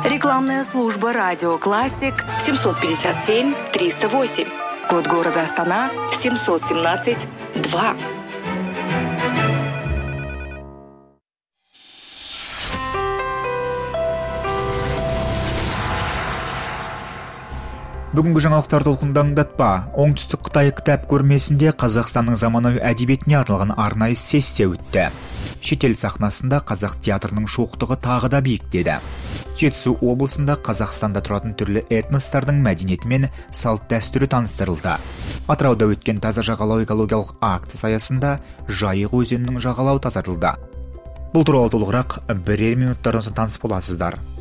Рекламная служба «Радио Классик» 757-308. Код города Астана 717-2. Бүгінгі жаңалықтарды толқындаңдатпа. Оңтүстік Қытай кітап көрмесінде Қазақстанның заманауи әдебиетіне арналған арнайы сессия өтті. Шетел сахнасында қазақ театрының шоқтығы тағы да биіктеді. Жетісу облысында Қазақстанда тұратын түрлі этностардың мәдениеті мен салт дәстүрі таныстырылды. Атырауда өткен таза жағалау экологиялық акциясы аясында Жайық өзенінің жағалауы тазартылды. Бұл туралы толығырақ бірер минуттардан соң таныс боласыздар.